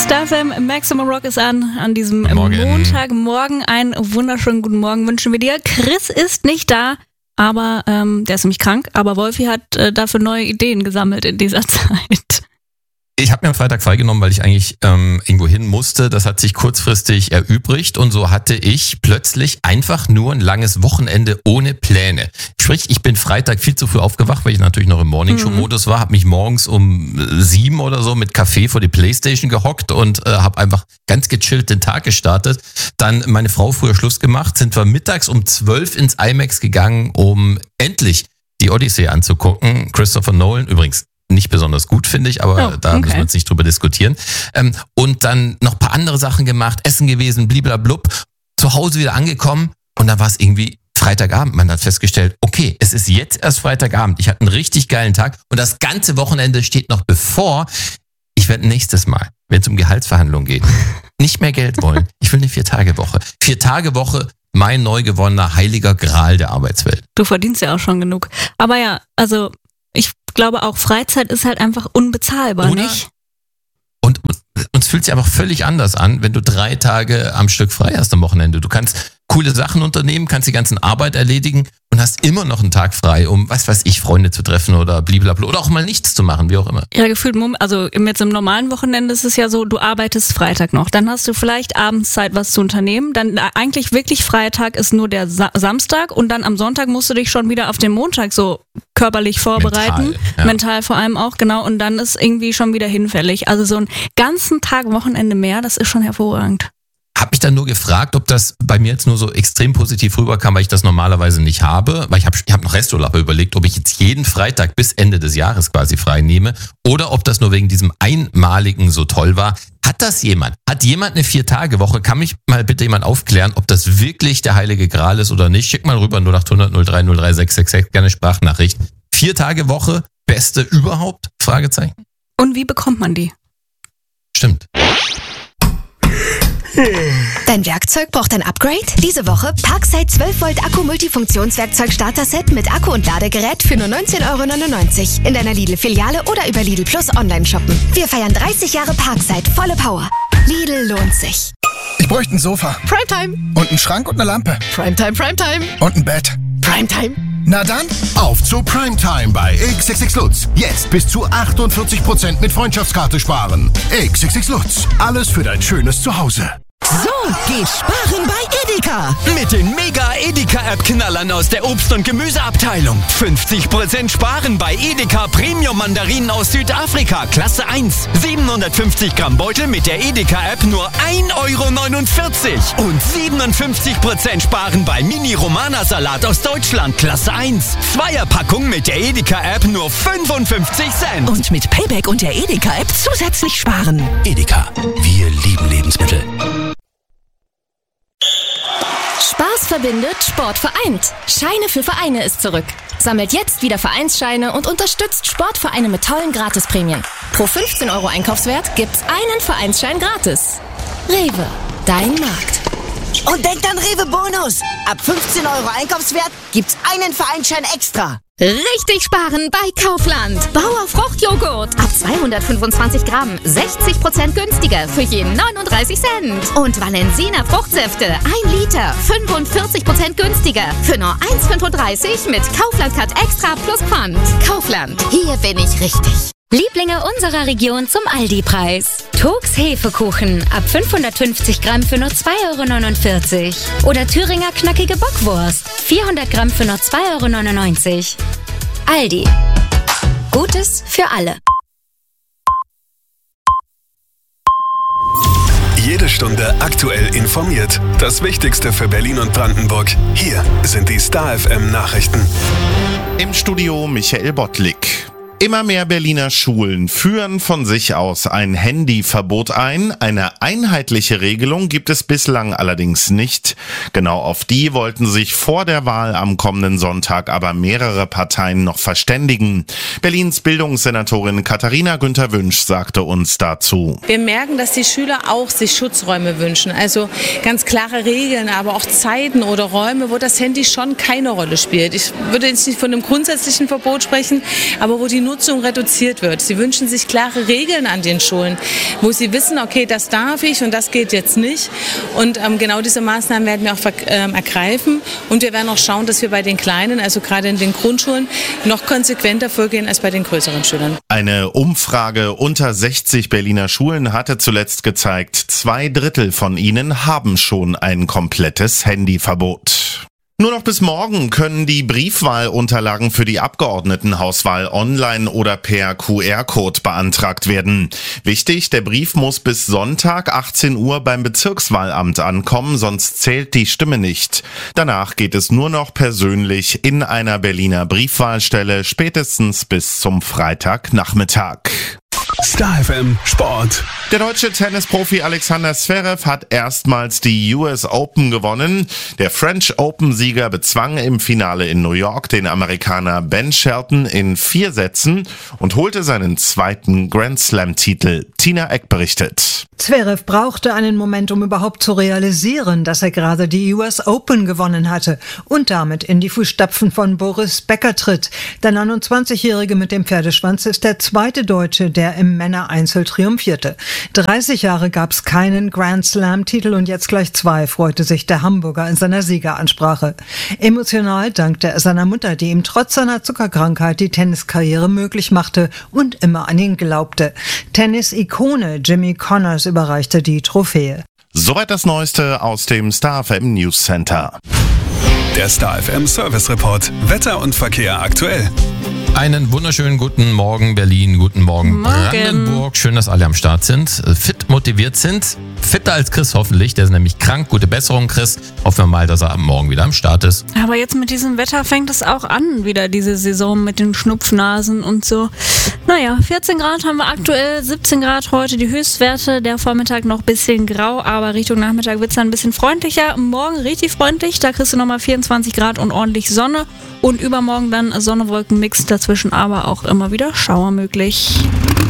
Star FM, Maximum Rock ist an diesem Montagmorgen. Einen wunderschönen guten Morgen wünschen wir dir. Chris ist nicht da, aber der ist nämlich krank. Aber Wolfi hat dafür neue Ideen gesammelt in dieser Zeit. Ich habe mir am Freitag freigenommen, weil ich eigentlich irgendwo hin musste. Das hat sich kurzfristig erübrigt und so hatte ich plötzlich einfach nur ein langes Wochenende ohne Pläne. Sprich, ich bin Freitag viel zu früh aufgewacht, weil ich natürlich noch im Morningshow-Modus war, habe mich morgens um 7 oder so mit Kaffee vor die Playstation gehockt und habe einfach ganz gechillt den Tag gestartet. Dann meine Frau früher Schluss gemacht, sind wir mittags um 12 ins IMAX gegangen, um endlich die Odyssey anzugucken. Christopher Nolan übrigens. Nicht besonders gut, finde ich, aber da müssen wir jetzt nicht drüber diskutieren. Und dann noch ein paar andere Sachen gemacht, Essen gewesen, bliblablub, zu Hause wieder angekommen und dann war es irgendwie Freitagabend. Man hat festgestellt, okay, es ist jetzt erst Freitagabend. Ich hatte einen richtig geilen Tag und das ganze Wochenende steht noch bevor. Ich werde nächstes Mal, wenn es um Gehaltsverhandlungen geht, nicht mehr Geld wollen. Ich will eine 4-Tage-Woche. 4-Tage-Woche, mein neu gewonnener heiliger Gral der Arbeitswelt. Du verdienst ja auch schon genug. Aber ja, also ich glaube auch, Freizeit ist halt einfach unbezahlbar, oder? Nicht? Und uns fühlt sich einfach völlig anders an, wenn du 3 Tage am Stück frei hast am Wochenende. Du kannst coole Sachen unternehmen, kannst die ganzen Arbeit erledigen und hast immer noch einen Tag frei, um, was weiß ich, Freunde zu treffen oder blablabla oder auch mal nichts zu machen, wie auch immer. Ja, gefühlt, also jetzt im normalen Wochenende ist es ja so, du arbeitest Freitag noch, dann hast du vielleicht abends Zeit, was zu unternehmen, dann eigentlich wirklich Freitag ist nur der Samstag und dann am Sonntag musst du dich schon wieder auf den Montag so körperlich vorbereiten, mental vor allem auch, genau, und dann ist irgendwie schon wieder hinfällig. Also so einen ganzen Tag Wochenende mehr, das ist schon hervorragend. Hab mich dann nur gefragt, ob das bei mir jetzt nur so extrem positiv rüberkam, weil ich das normalerweise nicht habe. Weil ich hab noch Resturlaub überlegt, ob ich jetzt jeden Freitag bis Ende des Jahres quasi frei nehme oder ob das nur wegen diesem Einmaligen so toll war. Hat jemand eine 4-Tage-Woche? Kann mich mal bitte jemand aufklären, ob das wirklich der heilige Gral ist oder nicht? Schick mal rüber 0800 03 03 666, gerne Sprachnachricht. 4-Tage-Woche, beste überhaupt? Fragezeichen. Und wie bekommt man die? Stimmt. Dein Werkzeug braucht ein Upgrade? Diese Woche Parkside 12 Volt Akku Multifunktionswerkzeug Starter-Set mit Akku und Ladegerät für nur 19,99 € in deiner Lidl-Filiale oder über Lidl Plus online shoppen. Wir feiern 30 Jahre Parkside, volle Power. Lidl lohnt sich. Ich bräuchte ein Sofa. Primetime. Und einen Schrank und eine Lampe. Primetime, Primetime. Und ein Bett. Primetime. Na dann, auf zu Primetime bei XXX Lutz. Jetzt bis zu 48% mit Freundschaftskarte sparen. XXX Lutz. Alles für dein schönes Zuhause. So, geh sparen bei Edeka. Mit den Mega-Edeka-App-Knallern aus der Obst- und Gemüseabteilung. 50% sparen bei Edeka Premium-Mandarinen aus Südafrika, Klasse 1. 750 Gramm Beutel mit der Edeka-App nur 1,49 € Und 57% sparen bei Mini-Romana-Salat aus Deutschland, Klasse 1. Zweierpackung mit der Edeka-App nur 55 Cent. Und mit Payback und der Edeka-App zusätzlich sparen. Edeka, wir lieben Lebensmittel. Spaß verbindet, Sport vereint. Scheine für Vereine ist zurück. Sammelt jetzt wieder Vereinsscheine und unterstützt Sportvereine mit tollen Gratisprämien. Pro 15 € Einkaufswert gibt's einen Vereinsschein gratis. Rewe, dein Markt. Und denkt an Rewe Bonus. Ab 15 € Einkaufswert gibt's einen Vereinsschein extra. Richtig sparen bei Kaufland. Bauer Fruchtjoghurt. Ab 225 Gramm 60% günstiger für je 39 Cent. Und Valensina Fruchtsäfte 1 Liter 45% günstiger für nur 1,35 mit Kaufland-Card Extra plus Pfand. Kaufland, hier bin ich richtig. Lieblinge unserer Region zum Aldi-Preis. Togs Hefekuchen ab 550 Gramm für nur 2,49 € Oder Thüringer knackige Bockwurst 400 Gramm für nur 2,99 €. Aldi. Gutes für alle. Jede Stunde aktuell informiert. Das Wichtigste für Berlin und Brandenburg. Hier sind die Star FM Nachrichten. Im Studio Michael Bottlik. Immer mehr Berliner Schulen führen von sich aus ein Handyverbot ein. Eine einheitliche Regelung gibt es bislang allerdings nicht. Genau auf die wollten sich vor der Wahl am kommenden Sonntag aber mehrere Parteien noch verständigen. Berlins Bildungssenatorin Katharina Günther-Wünsch sagte uns dazu. Wir merken, dass die Schüler auch sich Schutzräume wünschen. Also ganz klare Regeln, aber auch Zeiten oder Räume, wo das Handy schon keine Rolle spielt. Ich würde jetzt nicht von einem grundsätzlichen Verbot sprechen, aber wo die Nutzung reduziert wird. Sie wünschen sich klare Regeln an den Schulen, wo sie wissen, okay, das darf ich und das geht jetzt nicht. Und genau diese Maßnahmen werden wir auch ergreifen. Und wir werden auch schauen, dass wir bei den Kleinen, also gerade in den Grundschulen, noch konsequenter vorgehen als bei den größeren Schülern. Eine Umfrage unter 60 Berliner Schulen hatte zuletzt gezeigt, 2/3 von ihnen haben schon ein komplettes Handyverbot. Nur noch bis morgen können die Briefwahlunterlagen für die Abgeordnetenhauswahl online oder per QR-Code beantragt werden. Wichtig, der Brief muss bis Sonntag 18 Uhr beim Bezirkswahlamt ankommen, sonst zählt die Stimme nicht. Danach geht es nur noch persönlich in einer Berliner Briefwahlstelle, spätestens bis zum Freitagnachmittag. Star FM Sport. Der deutsche Tennisprofi Alexander Zverev hat erstmals die US Open gewonnen. Der French Open-Sieger bezwang im Finale in New York den Amerikaner Ben Shelton in 4 Sätzen und holte seinen zweiten Grand Slam-Titel. Tina Eck berichtet. Zverev brauchte einen Moment, um überhaupt zu realisieren, dass er gerade die US Open gewonnen hatte und damit in die Fußstapfen von Boris Becker tritt. Der 29-Jährige mit dem Pferdeschwanz ist der zweite Deutsche, der im Männereinzel triumphierte. 30 Jahre gab es keinen Grand Slam-Titel und jetzt gleich 2, freute sich der Hamburger in seiner Siegeransprache. Emotional dankte er seiner Mutter, die ihm trotz seiner Zuckerkrankheit die Tenniskarriere möglich machte und immer an ihn glaubte. Tennis-Ikone Jimmy Connors überreichte die Trophäe. Soweit das Neueste aus dem Star FM News Center. Der Star FM Service Report. Wetter und Verkehr aktuell. Einen wunderschönen guten Morgen Berlin, guten Morgen Brandenburg. Schön, dass alle am Start sind, fit motiviert sind. Fitter als Chris hoffentlich, der ist nämlich krank. Gute Besserung, Chris. Hoffen wir mal, dass er am Morgen wieder am Start ist. Aber jetzt mit diesem Wetter fängt es auch an, wieder diese Saison mit den Schnupfnasen und so. Naja, 14 Grad haben wir aktuell, 17 Grad heute die Höchstwerte. Der Vormittag noch ein bisschen grau, aber Richtung Nachmittag wird es dann ein bisschen freundlicher. Morgen richtig freundlich, da kriegst du nochmal 24 Grad und ordentlich Sonne. Und übermorgen dann Sonne-Wolken-Mix, dazwischen aber auch immer wieder Schauer möglich.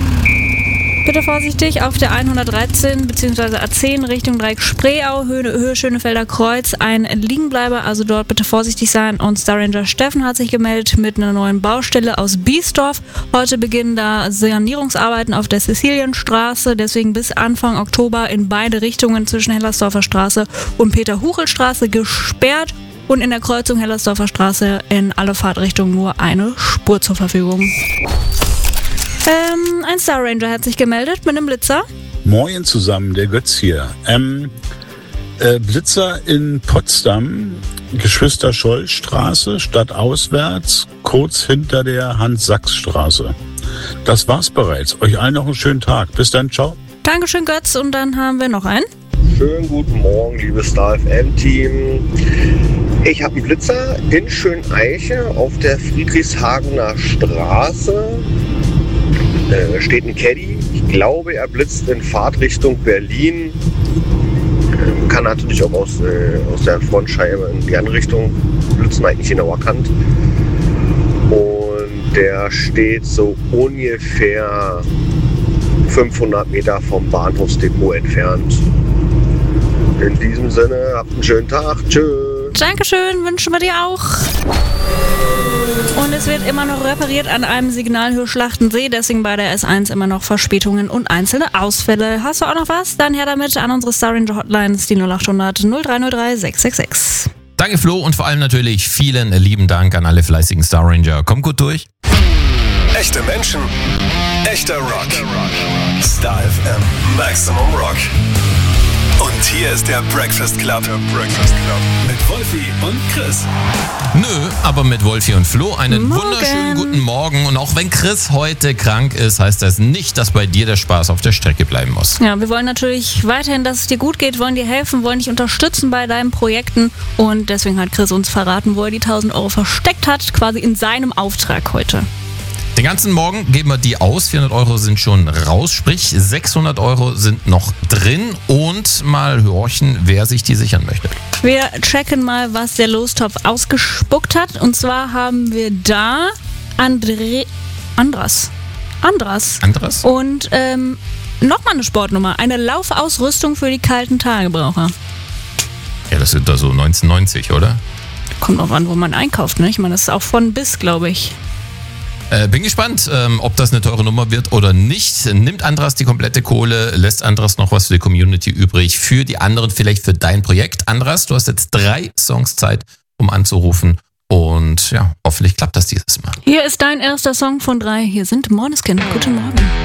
Bitte vorsichtig auf der 113 bzw. A10 Richtung Dreieck Spreeau, Höhe Schönefelder Kreuz, ein Liegenbleiber, also dort bitte vorsichtig sein. Und Star Ranger Steffen hat sich gemeldet mit einer neuen Baustelle aus Biesdorf. Heute beginnen da Sanierungsarbeiten auf der Sizilienstraße, deswegen bis Anfang Oktober in beide Richtungen zwischen Hellersdorfer Straße und Peter-Huchel-Straße gesperrt. Und in der Kreuzung Hellersdorfer Straße in alle Fahrtrichtungen nur eine Spur zur Verfügung. Ein Star Ranger hat sich gemeldet mit einem Blitzer. Moin zusammen, der Götz hier. Blitzer in Potsdam, Geschwister-Scholl-Straße, stadtauswärts, kurz hinter der Hans-Sachs-Straße. Das war's bereits. Euch allen noch einen schönen Tag. Bis dann, ciao. Dankeschön, Götz. Und dann haben wir noch einen. Schönen guten Morgen, liebes Star FM-Team. Ich habe einen Blitzer in Schöneiche auf der Friedrichshagener Straße. Steht ein Caddy. Ich glaube, er blitzt in Fahrtrichtung Berlin. Kann natürlich auch aus der Frontscheibe in die andere Richtung blitzen, halt nicht genau erkannt. Und der steht so ungefähr 500 Meter vom Bahnhofsdepot entfernt. In diesem Sinne, habt einen schönen Tag. Tschüss. Dankeschön, wünschen wir dir auch. Und es wird immer noch repariert an einem Signalhöhe Schlachtensee, deswegen bei der S1 immer noch Verspätungen und einzelne Ausfälle. Hast du auch noch was? Dann her damit an unsere Star Ranger Hotlines, die 0800 0303 666. Danke Flo und vor allem natürlich vielen lieben Dank an alle fleißigen Star Ranger. Kommt gut durch. Echte Menschen, echter Rock. Star FM Maximum Rock. Und hier ist der Breakfast Club. Mit Wolfi und Chris. Nö, aber mit Wolfi und Flo einen wunderschönen guten Morgen. Und auch wenn Chris heute krank ist, heißt das nicht, dass bei dir der Spaß auf der Strecke bleiben muss. Ja, wir wollen natürlich weiterhin, dass es dir gut geht, wollen dir helfen, wollen dich unterstützen bei deinen Projekten. Und deswegen hat Chris uns verraten, wo er die 1.000 Euro versteckt hat, quasi in seinem Auftrag heute. Den ganzen Morgen geben wir die aus. 400 Euro sind schon raus, sprich 600 Euro sind noch drin. Und mal horchen, wer sich die sichern möchte. Wir checken mal, was der Lostopf ausgespuckt hat. Und zwar haben wir da Andras. Und nochmal eine Sportnummer. Eine Laufausrüstung für die kalten Tagebraucher. Ja, das sind da so 1990, oder? Kommt drauf an, wo man einkauft, ne? Ich meine, das ist auch von bis, glaube ich. Bin gespannt, ob das eine teure Nummer wird oder nicht. Nimmt Andras die komplette Kohle, lässt Andras noch was für die Community übrig, für die anderen vielleicht für dein Projekt. Andras, du hast jetzt 3 Songs Zeit, um anzurufen und ja, hoffentlich klappt das dieses Mal. Hier ist dein erster Song von 3. Hier sind Måneskin. Guten Morgen.